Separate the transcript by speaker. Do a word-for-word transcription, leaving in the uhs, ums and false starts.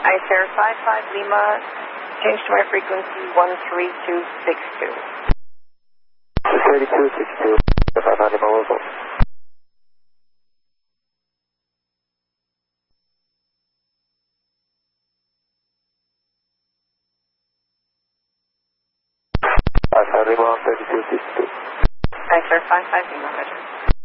Speaker 1: iSair five five Lima, change to my frequency one three two six two.
Speaker 2: one three two six two, five five Lima local. five five Lima, one three two six two.
Speaker 1: iSair five five Lima, Roger.